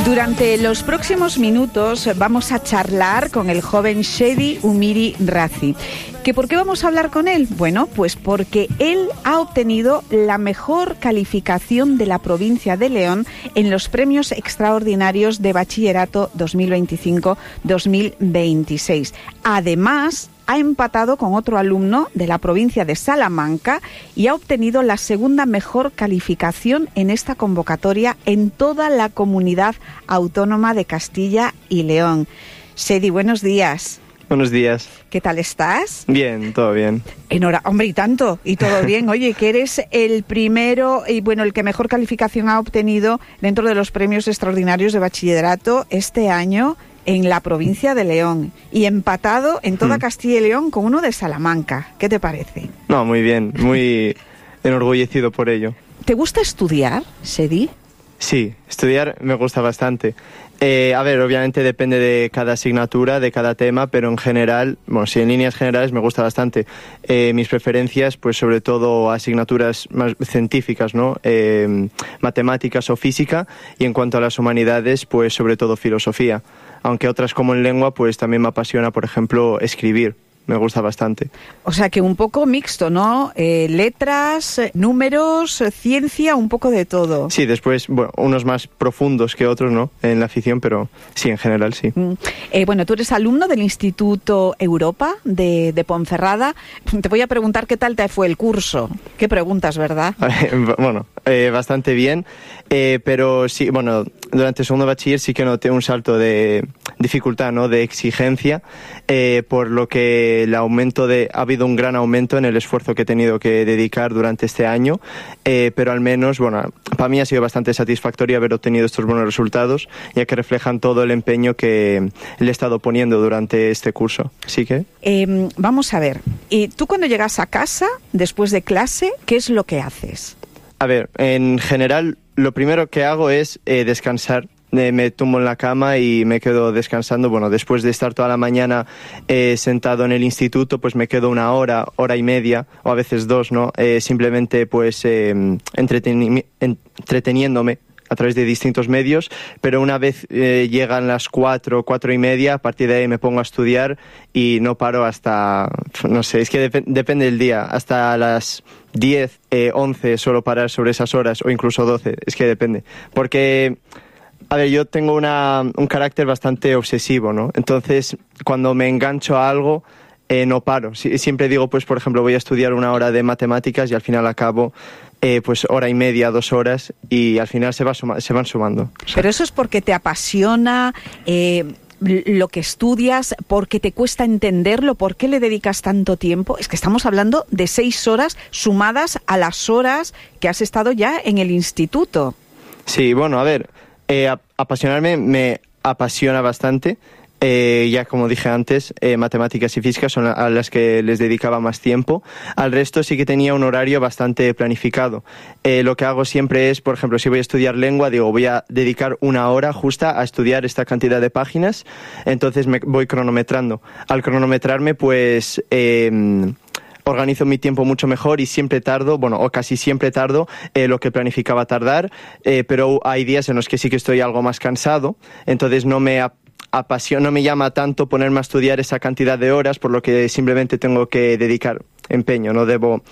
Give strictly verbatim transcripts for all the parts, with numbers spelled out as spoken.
Durante los próximos minutos vamos a charlar con el joven Shedi Umiri Razi. ¿Que por qué vamos a hablar con él? Bueno, pues porque él ha obtenido la mejor calificación de la provincia de León en los premios extraordinarios de bachillerato dos mil veinticinco dos mil veintiséis. Además, ha empatado con otro alumno de la provincia de Salamanca y ha obtenido la segunda mejor calificación en esta convocatoria en toda la comunidad autónoma de Castilla y León. Shedi, buenos días. Buenos días. ¿Qué tal estás? Bien, todo bien. Enhorabuena, hombre, y tanto, y todo bien. Oye, que eres el primero y bueno, el que mejor calificación ha obtenido dentro de los premios extraordinarios de bachillerato este año en la provincia de León y empatado en toda mm. Castilla y León con uno de Salamanca. ¿Qué te parece? No, muy bien, muy enorgullecido por ello. ¿Te gusta estudiar, Shedi? Sí, estudiar me gusta bastante. Eh, a ver, obviamente depende de cada asignatura, de cada tema, pero en general, bueno, sí, en líneas generales me gusta bastante. Eh, mis preferencias, pues sobre todo asignaturas más científicas, ¿no? Eh, matemáticas o física, y en cuanto a las humanidades, pues sobre todo filosofía. Aunque otras como en lengua, pues también me apasiona, por ejemplo, escribir. Me gusta bastante. O sea que un poco mixto, ¿no? Eh, letras, números, ciencia, un poco de todo. Sí, después, bueno, unos más profundos que otros, ¿no? En la afición, pero sí, en general sí. Mm. Eh, bueno, tú eres alumno del Instituto Europa de, de Ponferrada. Te voy a preguntar qué tal te fue el curso. ¿Qué preguntas, verdad? Bueno, eh, bastante bien, eh, pero sí, bueno, durante el segundo bachiller sí que noté un salto de dificultad, ¿no? De exigencia, eh, por lo que el aumento de ha habido un gran aumento en el esfuerzo que he tenido que dedicar durante este año, eh, pero al menos, bueno, para mí ha sido bastante satisfactorio haber obtenido estos buenos resultados, ya que reflejan todo el empeño que le he estado poniendo durante este curso. Así que eh, vamos a ver, y tú cuando llegas a casa después de clase, ¿qué es lo que haces? A ver, en general lo primero que hago es eh, descansar. Me tumbo en la cama y me quedo descansando. Bueno, después de estar toda la mañana eh, sentado en el instituto, pues me quedo una hora, hora y media, o a veces dos, ¿no? Eh, simplemente pues eh, entreteni- entreteniéndome a través de distintos medios, pero una vez eh, llegan las cuatro, cuatro y media, a partir de ahí me pongo a estudiar y no paro hasta, no sé, es que dep- depende del día, hasta las diez, eh, once suelo parar sobre esas horas, o incluso doce, es que depende, porque a ver, yo tengo una, un carácter bastante obsesivo, ¿no? Entonces, cuando me engancho a algo, eh, no paro. Sie- siempre digo, pues, por ejemplo, voy a estudiar una hora de matemáticas y al final acabo, eh, pues, hora y media, dos horas, y al final se, va suma- se van sumando. O sea, Pero eso es porque te apasiona eh, lo que estudias, porque te cuesta entenderlo, ¿por qué le dedicas tanto tiempo? Es que estamos hablando de seis horas sumadas a las horas que has estado ya en el instituto. Sí, bueno, a ver... Eh, apasionarme me apasiona bastante, eh, ya como dije antes, eh, matemáticas y física son a las que les dedicaba más tiempo. Al resto sí que tenía un horario bastante planificado. Eh, lo que hago siempre es, por ejemplo, si voy a estudiar lengua, digo, voy a dedicar una hora justa a estudiar esta cantidad de páginas, entonces me voy cronometrando. Al cronometrarme, pues... Eh, organizo mi tiempo mucho mejor y siempre tardo, bueno, o casi siempre tardo eh, lo que planificaba tardar, eh, pero hay días en los que sí que estoy algo más cansado, entonces no me ap- apasiona, no me llama tanto ponerme a estudiar esa cantidad de horas, por lo que simplemente tengo que dedicar empeño, no debo...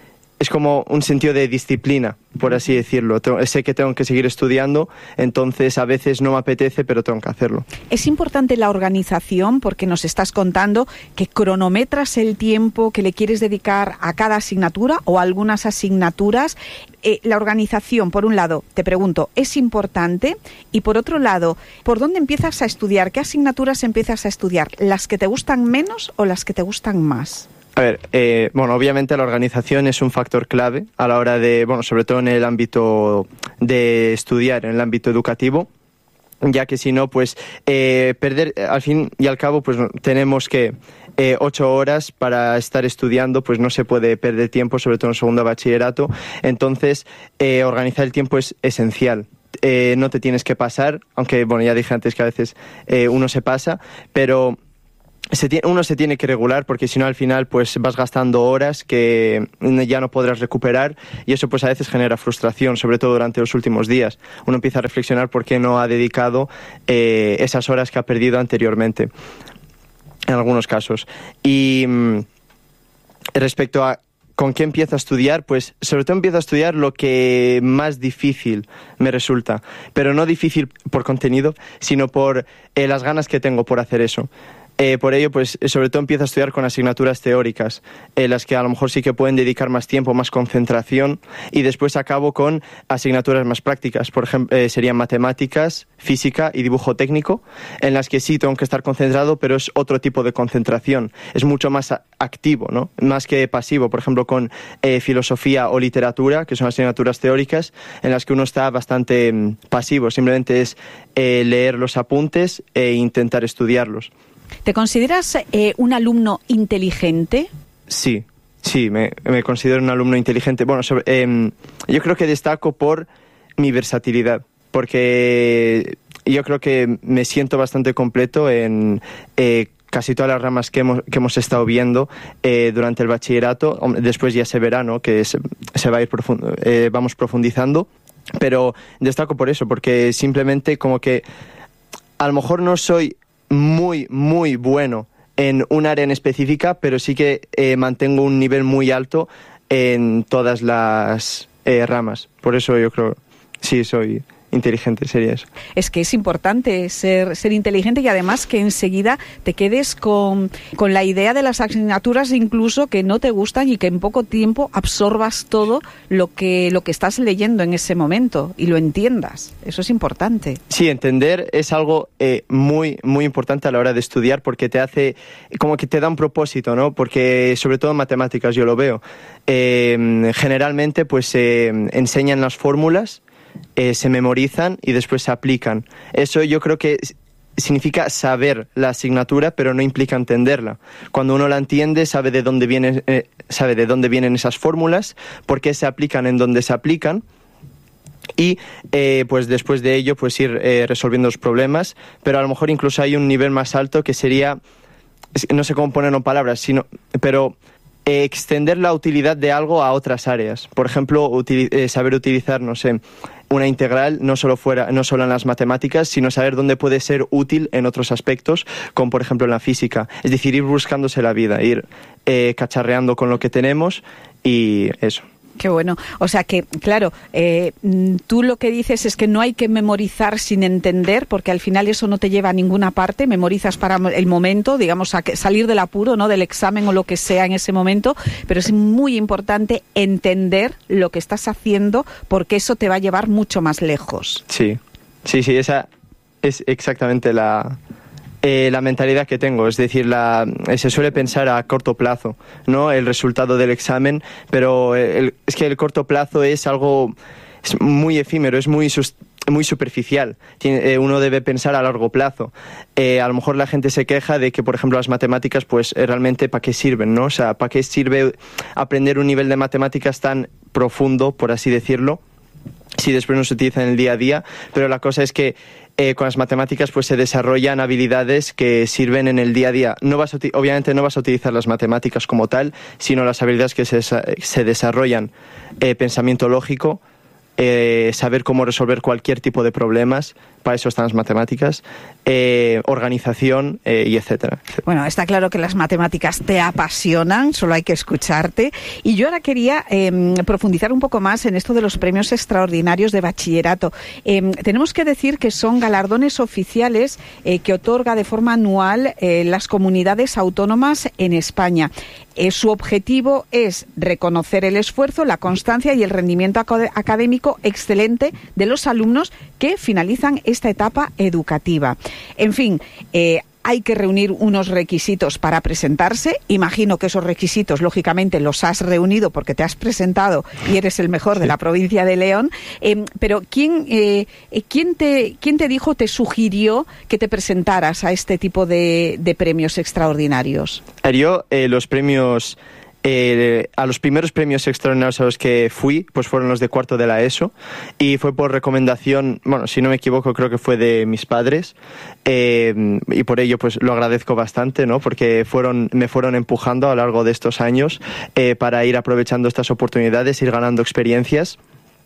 Es como un sentido de disciplina, por así decirlo. Tengo, sé que tengo que seguir estudiando, entonces a veces no me apetece, pero tengo que hacerlo. Es importante la organización porque nos estás contando que cronometras el tiempo que le quieres dedicar a cada asignatura o a algunas asignaturas. Eh, la organización, por un lado, te pregunto, ¿es importante? Y por otro lado, ¿por dónde empiezas a estudiar? ¿Qué asignaturas empiezas a estudiar? ¿Las que te gustan menos o las que te gustan más? A ver, eh, bueno, obviamente la organización es un factor clave a la hora de, bueno, sobre todo en el ámbito de estudiar, en el ámbito educativo, ya que si no, pues eh, perder, al fin y al cabo, pues tenemos que eh, ocho horas para estar estudiando, pues no se puede perder tiempo, sobre todo en segundo bachillerato, entonces eh, organizar el tiempo es esencial. Eh, no te tienes que pasar, aunque, bueno, ya dije antes que a veces eh, uno se pasa, pero... Se tiene, uno se tiene que regular porque si no al final pues vas gastando horas que ya no podrás recuperar y eso pues a veces genera frustración, sobre todo durante los últimos días. Uno empieza a reflexionar por qué no ha dedicado eh, esas horas que ha perdido anteriormente, en algunos casos. Y mm, respecto a ¿con qué empiezo a estudiar? Pues sobre todo empiezo a estudiar lo que más difícil me resulta, pero no difícil por contenido, sino por eh, las ganas que tengo por hacer eso. Eh, por ello, pues sobre todo empiezo a estudiar con asignaturas teóricas, en las que a lo mejor sí que pueden dedicar más tiempo, más concentración, y después acabo con asignaturas más prácticas, por ejemplo, eh, serían matemáticas, física y dibujo técnico, en las que sí tengo que estar concentrado, pero es otro tipo de concentración, es mucho más activo, ¿no? Más que pasivo, por ejemplo, con eh, filosofía o literatura, que son asignaturas teóricas, en las que uno está bastante mm, pasivo, simplemente es eh, leer los apuntes e intentar estudiarlos. ¿Te consideras eh, un alumno inteligente? Sí, sí, me, me considero un alumno inteligente. Bueno, sobre, eh, yo creo que destaco por mi versatilidad, porque yo creo que me siento bastante completo en eh, casi todas las ramas que hemos, que hemos estado viendo eh, durante el bachillerato. Después ya se verá, ¿no?, que se, se va a ir profund- eh, vamos profundizando, pero destaco por eso, porque simplemente como que a lo mejor no soy muy, muy bueno en un área en específica, pero sí que eh, mantengo un nivel muy alto en todas las eh, ramas. Por eso yo creo, sí, soy inteligente, sería eso. Es que es importante ser, ser inteligente y además que enseguida te quedes con, con la idea de las asignaturas incluso que no te gustan y que en poco tiempo absorbas todo lo que, lo que estás leyendo en ese momento y lo entiendas. Eso es importante. Sí, entender es algo eh, muy, muy importante a la hora de estudiar porque te hace, como que te da un propósito, ¿no? Porque sobre todo en matemáticas yo lo veo. Eh, generalmente pues se eh, enseñan las fórmulas, Eh, se memorizan y después se aplican. Eso yo creo que significa saber la asignatura, pero no implica entenderla. Cuando uno la entiende, sabe de dónde viene, eh, sabe de dónde vienen esas fórmulas, por qué se aplican en donde se aplican, y eh, pues después de ello pues ir eh, resolviendo los problemas, pero a lo mejor incluso hay un nivel más alto que sería, no sé cómo ponerlo en palabras, sino, pero eh, extender la utilidad de algo a otras áreas. Por ejemplo, util- eh, saber utilizar, no sé, una integral no solo fuera, no solo en las matemáticas, sino saber dónde puede ser útil en otros aspectos, como por ejemplo en la física. Es decir, ir buscándose la vida, ir eh, cacharreando con lo que tenemos y eso. Qué bueno. O sea que, claro, eh, tú lo que dices es que no hay que memorizar sin entender, porque al final eso no te lleva a ninguna parte. Memorizas para el momento, digamos, a que salir del apuro, ¿no?, del examen o lo que sea en ese momento, pero es muy importante entender lo que estás haciendo porque eso te va a llevar mucho más lejos. Sí, sí, sí, esa es exactamente la... Eh, la mentalidad que tengo, es decir, la, eh, se suele pensar a corto plazo, ¿no?, el resultado del examen, pero el, es que el corto plazo es algo es muy efímero, es muy sus, muy superficial. Tiene, eh, uno debe pensar a largo plazo. Eh, a lo mejor la gente se queja de que, por ejemplo, las matemáticas, pues eh, realmente ¿para qué sirven, no? O sea, ¿para qué sirve aprender un nivel de matemáticas tan profundo, por así decirlo, si después no se utiliza en el día a día? Pero la cosa es que Eh, con las matemáticas pues se desarrollan habilidades que sirven en el día a día. No vas a, obviamente no vas a utilizar las matemáticas como tal, sino las habilidades que se, se desarrollan. Eh, pensamiento lógico, eh, saber cómo resolver cualquier tipo de problemas, para eso están las matemáticas, eh, organización eh, y etcétera. Bueno, está claro que las matemáticas te apasionan, solo hay que escucharte. Y yo ahora quería eh, profundizar un poco más en esto de los premios extraordinarios de bachillerato. Eh, tenemos que decir que son galardones oficiales eh, que otorga de forma anual eh, las comunidades autónomas en España. Eh, su objetivo es reconocer el esfuerzo, la constancia y el rendimiento ac- académico excelente de los alumnos que finalizan esta etapa educativa. En fin, eh, hay que reunir unos requisitos para presentarse. Imagino que esos requisitos, lógicamente, los has reunido porque te has presentado y eres el mejor de la provincia de León. Eh, pero ¿quién, eh, ¿quién, te, ¿quién te dijo, te sugirió que te presentaras a este tipo de, de premios extraordinarios? Yo, eh, los premios eh, a los primeros premios extraordinarios a los que fui, pues fueron los de cuarto de la ESO, y fue por recomendación, bueno, si no me equivoco, creo que fue de mis padres, eh, y por ello pues lo agradezco bastante, ¿no? Porque fueron, me fueron empujando a lo largo de estos años eh, para ir aprovechando estas oportunidades, ir ganando experiencias.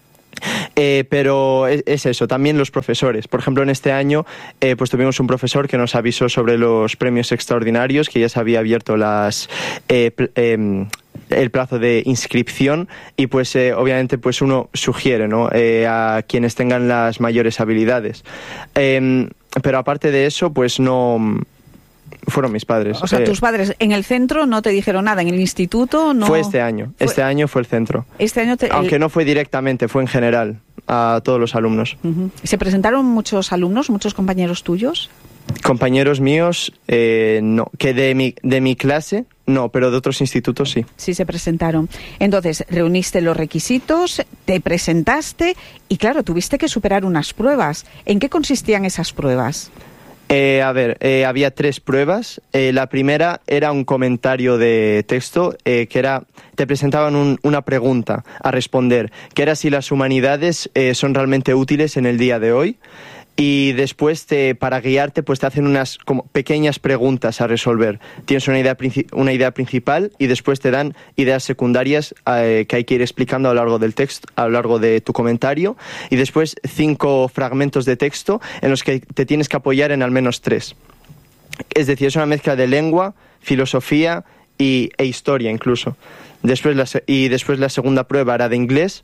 Eh, pero es, es eso, también los profesores. Por ejemplo, en este año eh, pues tuvimos un profesor que nos avisó sobre los premios extraordinarios, que ya se había abierto las eh, eh, el plazo de inscripción, y pues eh, obviamente pues uno sugiere, ¿no? eh, a quienes tengan las mayores habilidades. Eh, pero aparte de eso, pues no... Fueron mis padres. O sea, eh, tus padres en el centro no te dijeron nada, en el instituto no... Fue este año, fue... este año fue el centro. Este año te... Aunque no fue directamente, fue en general, a todos los alumnos. Uh-huh. ¿Se presentaron muchos alumnos, muchos compañeros tuyos? Compañeros míos, eh, no. Que de mi, de mi clase, no, pero de otros institutos sí. Sí, se presentaron. Entonces, reuniste los requisitos, te presentaste y, claro, tuviste que superar unas pruebas. ¿En qué consistían esas pruebas? Eh, a ver, eh, había tres pruebas. Eh, la primera era un comentario de texto eh, que era, te presentaban un, una pregunta a responder, que era si las humanidades eh, son realmente útiles en el día de hoy. Y después, te, para guiarte, pues te hacen unas como pequeñas preguntas a resolver. Tienes una idea, una idea principal y después te dan ideas secundarias eh, que hay que ir explicando a lo largo del texto, a lo largo de tu comentario. Y después cinco fragmentos de texto en los que te tienes que apoyar en al menos tres. Es decir, es una mezcla de lengua, filosofía y, e historia incluso. Después la, y después la segunda prueba era de inglés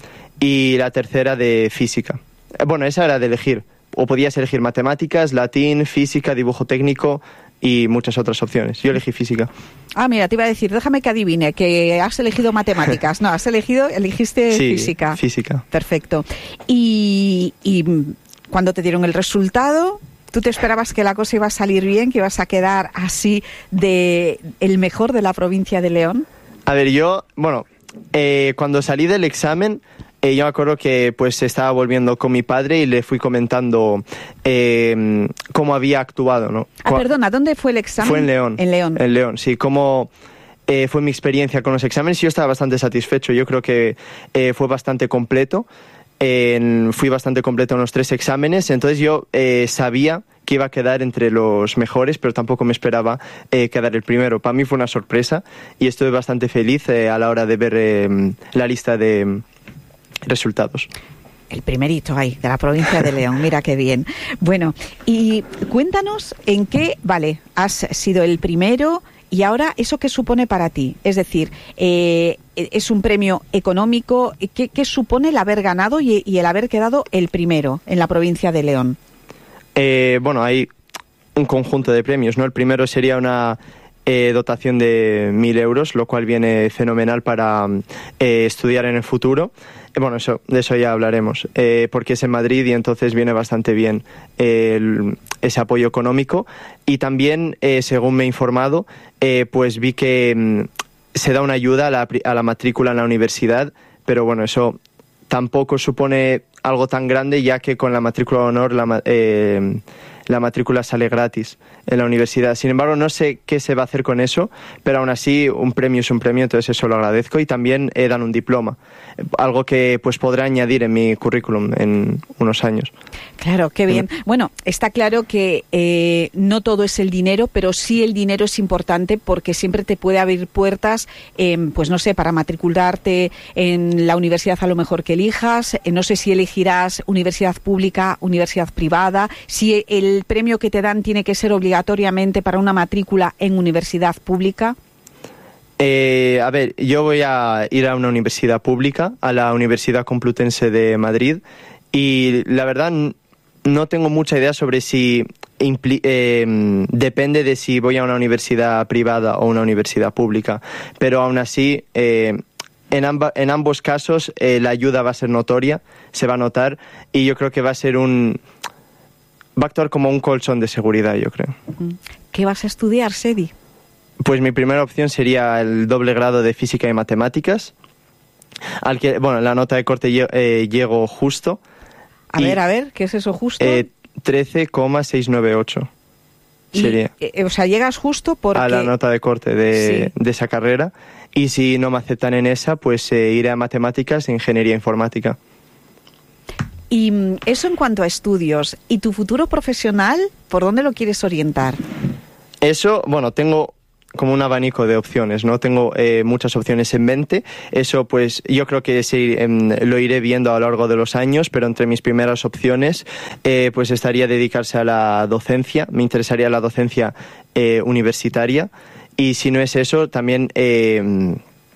y la tercera de física. Bueno, esa era de elegir. O podías elegir matemáticas, latín, física, dibujo técnico y muchas otras opciones. Yo elegí física. Ah, mira, te iba a decir, déjame que adivine, que has elegido matemáticas. No, has elegido, elegiste sí, física. física. Perfecto. Y, y cuando te dieron el resultado, ¿tú te esperabas que la cosa iba a salir bien, que ibas a quedar así de el mejor de la provincia de León? A ver, yo, bueno, eh, cuando salí del examen... Eh, yo me acuerdo que pues estaba volviendo con mi padre y le fui comentando eh, cómo había actuado, ¿no? Ah, perdona, ¿dónde fue el examen? Fue en León. En León. En León, sí. Cómo eh, fue mi experiencia con los exámenes. Yo estaba bastante satisfecho. Yo creo que eh, fue bastante completo. Eh, fui bastante completo en los tres exámenes. Entonces yo eh, sabía que iba a quedar entre los mejores, pero tampoco me esperaba eh, quedar el primero. Para mí fue una sorpresa y estuve bastante feliz eh, a la hora de ver eh, la lista de resultados. El primerito ahí, de la provincia de León, mira qué bien. Bueno, y cuéntanos en qué, vale, has sido el primero y ahora eso qué supone para ti. Es decir, eh, es un premio económico, ¿qué, qué supone el haber ganado y, y el haber quedado el primero en la provincia de León? Eh, bueno, hay un conjunto de premios, ¿no? El primero sería una eh, dotación de mil euros, lo cual viene fenomenal para eh, estudiar en el futuro. Bueno, eso, de eso ya hablaremos, eh, porque es en Madrid y entonces viene bastante bien eh, el, ese apoyo económico. Y también, eh, según me he informado, eh, pues vi que mm, se da una ayuda a la, a la matrícula en la universidad, pero bueno, eso tampoco supone algo tan grande, ya que con la matrícula de honor la, eh, la matrícula sale gratis en la universidad. Sin embargo, no sé qué se va a hacer con eso, pero aún así un premio es un premio, entonces eso lo agradezco. Y también eh, dan un diploma, algo que pues podré añadir en mi currículum en unos años. Claro, qué bien. Bueno, está claro que eh, no todo es el dinero, pero sí el dinero es importante porque siempre te puede abrir puertas, eh, pues no sé, para matricularte en la universidad a lo mejor que elijas. Eh, no sé si elegirás universidad pública, universidad privada, si el premio que te dan tiene que ser obligatoriamente para una matrícula en universidad pública. Eh, a ver, yo voy a ir a una universidad pública, a la Universidad Complutense de Madrid, y la verdad no tengo mucha idea sobre si impli- eh, depende de si voy a una universidad privada o una universidad pública, pero aún así eh, en, amba- en ambos casos eh, la ayuda va a ser notoria, se va a notar, y yo creo que va a ser un... va a actuar como un colchón de seguridad, yo creo. ¿Qué vas a estudiar, Sedi? Pues mi primera opción sería el doble grado de Física y Matemáticas, al que, bueno, la nota de corte eh, llego justo. A y, ver, a ver, ¿qué es eso justo? Eh, trece coma seiscientos noventa y ocho sería. Eh, o sea, llegas justo porque... a la nota de corte de, sí. de esa carrera. y si no me aceptan en esa, pues eh, iré a matemáticas e ingeniería informática. Y eso en cuanto a estudios. ¿Y tu futuro profesional, por dónde lo quieres orientar? Eso, bueno, tengo como un abanico de opciones, ¿no? Tengo eh, muchas opciones en mente. Eso, pues, yo creo que sí, eh, lo iré viendo a lo largo de los años, pero entre mis primeras opciones, eh, pues estaría dedicarse a la docencia. Me interesaría la docencia eh, universitaria. Y si no es eso, también eh,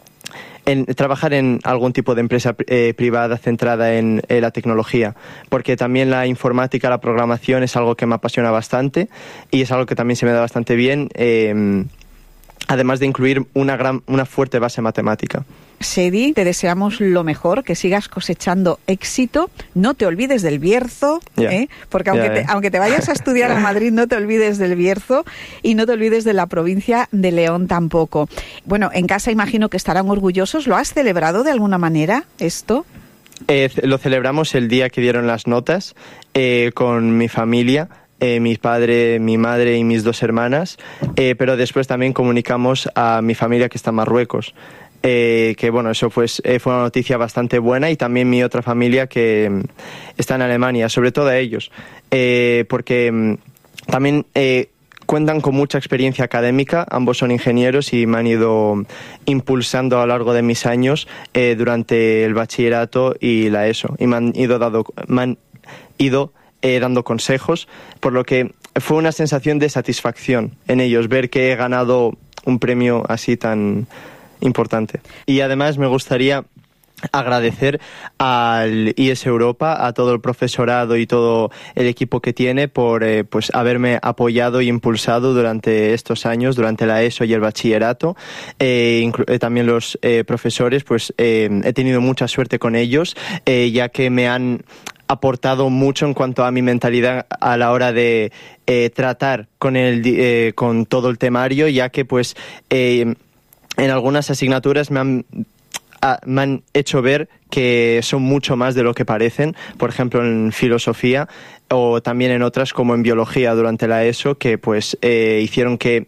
en trabajar en algún tipo de empresa eh, privada centrada en eh, la tecnología, porque también la informática, la programación es algo que me apasiona bastante y es algo que también se me da bastante bien, eh, además de incluir una gran, una fuerte base matemática. Shady, te deseamos lo mejor, que sigas cosechando éxito. No te olvides del Bierzo, yeah. ¿eh? porque aunque, yeah, yeah. Te, aunque te vayas a estudiar a Madrid, no te olvides del Bierzo y no te olvides de la provincia de León tampoco. Bueno, en casa imagino que estarán orgullosos. ¿Lo has celebrado de alguna manera esto? Eh, lo celebramos el día que dieron las notas eh, con mi familia. Eh, mi padre, mi madre y mis dos hermanas, eh, pero después también comunicamos a mi familia que está en Marruecos. Eh, que bueno, eso pues, eh, fue una noticia bastante buena, y también mi otra familia que mm, está en Alemania, sobre todo a ellos, eh, porque mm, también eh, cuentan con mucha experiencia académica, ambos son ingenieros y me han ido impulsando a lo largo de mis años eh, durante el bachillerato y la ESO, y me han ido, dado, me han ido Eh, dando consejos, por lo que fue una sensación de satisfacción en ellos, ver que he ganado un premio así tan importante. Y además me gustaría agradecer al I E S Europa, a todo el profesorado y todo el equipo que tiene por eh, pues haberme apoyado y impulsado durante estos años, durante la ESO y el bachillerato. Eh, inclu- eh, también los eh, profesores, pues eh, he tenido mucha suerte con ellos, eh, ya que me han aportado mucho en cuanto a mi mentalidad a la hora de eh, tratar con el eh, con todo el temario, ya que pues eh, en algunas asignaturas me han a, me han hecho ver que son mucho más de lo que parecen, por ejemplo en filosofía, o también en otras como en biología durante la ESO, que pues eh, hicieron que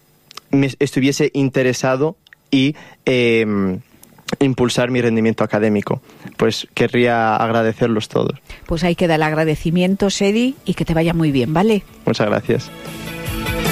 me estuviese interesado y eh, impulsar mi rendimiento académico. Pues querría agradecerlos todos. Pues ahí queda el agradecimiento, Shady, y que te vaya muy bien, ¿vale? Muchas gracias.